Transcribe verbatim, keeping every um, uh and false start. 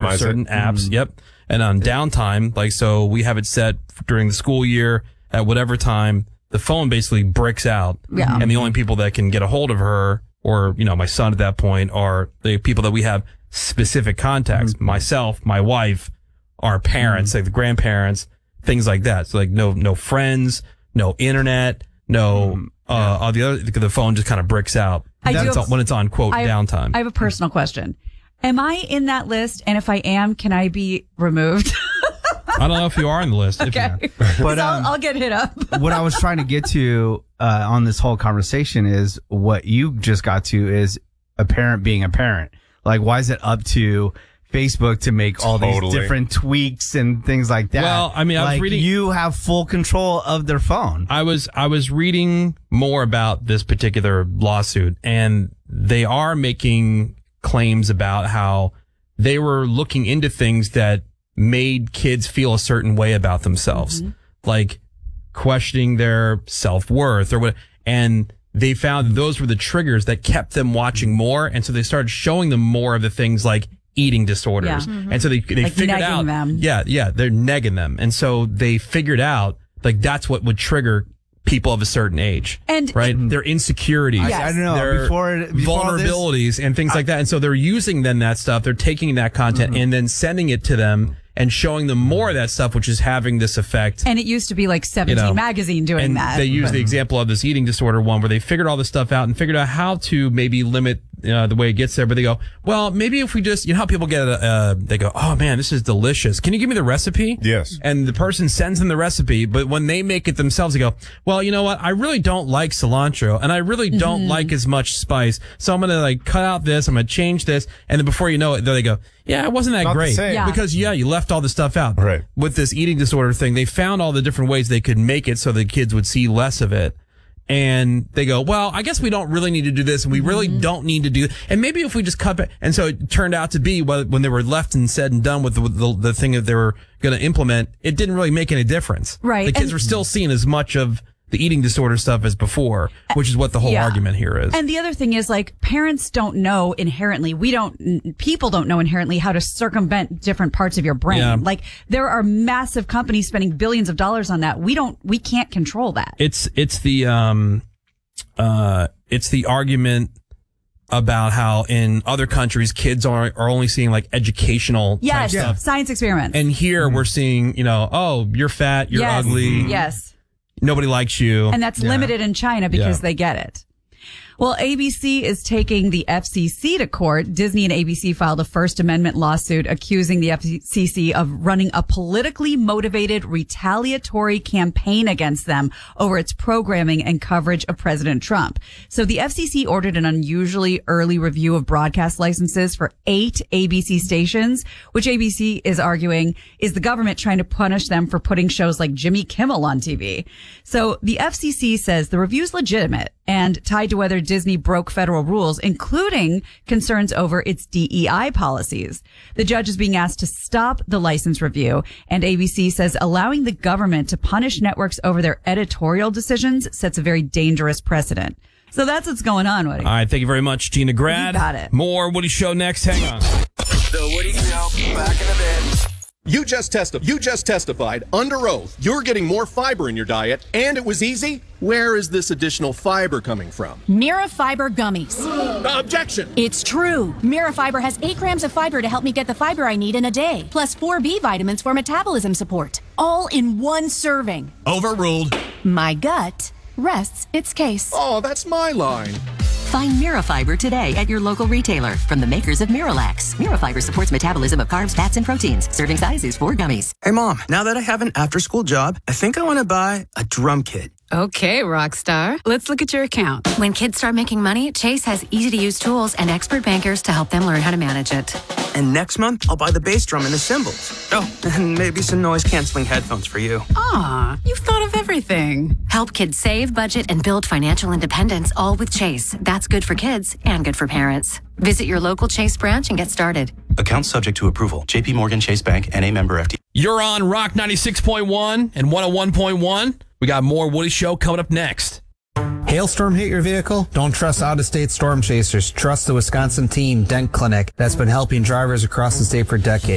Optimize certain it. apps. Mm-hmm. Yep. And on downtime, like, so we have it set during the school year at whatever time, the phone basically bricks out. Yeah. And the only people that can get a hold of her or, you know, my son at that point are the people that we have specific contacts. Mm-hmm. Myself, my wife, our parents, mm-hmm. like the grandparents, things like that. So like no, no friends, no internet, no, mm-hmm. uh, all the other, the phone just kind of bricks out. I That's do have, when it's on quote I have, downtime. I have a personal question. Am I in that list? And if I am, can I be removed? I don't know if you are on the list. Okay. If you're But um, I'll, I'll get hit up. what I was trying to get to uh, on this whole conversation is what you just got to is a parent being a parent. Like, why is it up to Facebook to make all Totally. these different tweaks and things like that? Well, I mean, I was like, reading- you have full control of their phone. I was I was reading more about this particular lawsuit, and they are making claims about how they were looking into things that made kids feel a certain way about themselves, mm-hmm. like questioning their self-worth or what. And they found those were the triggers that kept them watching more. And so they started showing them more of the things like eating disorders. Yeah. Mm-hmm. And so they, they like figured negging out, them. yeah, yeah, they're negging them. And so they figured out like that's what would trigger people of a certain age, and right? Their insecurities, Yes. I don't know. their Before, before vulnerabilities this, and things like that. And so they're using then that stuff. They're taking that content Mm-hmm. and then sending it to them and showing them more of that stuff, which is having this effect. And it used to be like seventeen You know, magazine doing and that. they use but- the example of this eating disorder one where they figured all this stuff out and figured out how to maybe limit uh, the way it gets there. But they go, well, maybe if we just, you know how people get, a, uh, they go, oh man, this is delicious. Can you give me the recipe? Yes. And the person sends them the recipe, but when they make it themselves, they go, well, you know what? I really don't like cilantro and I really don't Mm-hmm. like as much spice. So I'm going to like cut out this. I'm going to change this. And then before you know it, they go, yeah, it wasn't that Not the great. same. Yeah. Because yeah, you left all the stuff out. Right. With this eating disorder thing, they found all the different ways they could make it so the kids would see less of it. And they go, well, I guess we don't really need to do this, and we really Mm-hmm. don't need to do. And maybe if we just cut back. And so it turned out to be when they were left and said and done with the, the, the thing that they were going to implement, it didn't really make any difference. Right. The kids And- were still seeing as much of the eating disorder stuff as before, which is what the whole Yeah. argument here is. And the other thing is, like, parents don't know inherently, we don't, people don't know inherently how to circumvent different parts of your brain. Yeah. Like, there are massive companies spending billions of dollars on that. We don't, we can't control that. It's it's the um uh it's the argument about how in other countries kids are are only seeing like educational type Yes. stuff. Science experiments. And here we're seeing, you know, oh, you're fat, you're yes. ugly, Yes. nobody likes you. And that's limited in China because Yeah. they get it. Well, A B C is taking the F C C to court. Disney and A B C filed a First Amendment lawsuit accusing the F C C of running a politically motivated retaliatory campaign against them over its programming and coverage of President Trump. So the F C C ordered an unusually early review of broadcast licenses for eight A B C stations, which A B C is arguing is the government trying to punish them for putting shows like Jimmy Kimmel on T V. So the F C C says the review's legitimate and tied to whether Disney broke federal rules, including concerns over its D E I policies. The judge is being asked to stop the license review, and A B C says allowing the government to punish networks over their editorial decisions sets a very dangerous precedent. So that's what's going on, Woody. All right, thank you very much, Gina Grad. You got it. More Woody Show next. Hang on. The Woody Show, back in a bit. You just testified. You just testified under oath. You're getting more fiber in your diet, and it was easy. Where is this additional fiber coming from? Mirafiber gummies. Uh, objection. It's true. Mirafiber has eight grams of fiber to help me get the fiber I need in a day, plus four B vitamins for metabolism support, all in one serving. Overruled. My gut rests its case. Oh, that's my line. Find Mirafiber today at your local retailer from the makers of Miralax. Mirafiber supports metabolism of carbs, fats, and proteins. Serving size is four gummies. Hey, Mom, now that I have an after-school job, I think I want to buy a drum kit. Okay, Rockstar. Let's look at your account. When kids start making money, Chase has easy-to-use tools and expert bankers to help them learn how to manage it. And next month, I'll buy the bass drum and the cymbals. Oh, and maybe some noise-canceling headphones for you. Aw, you've thought of everything. Help kids save, budget, and build financial independence, all with Chase. That's good for kids and good for parents. Visit your local Chase branch and get started. Account subject to approval. J P Morgan Chase Bank, N A member F D. You're on Rock ninety-six point one and one oh one point one. We got more Woody Show coming up next. Hailstorm hit your vehicle? Don't trust out-of-state storm chasers. Trust the Wisconsin Teen Dent Clinic that's been helping drivers across the state for decades.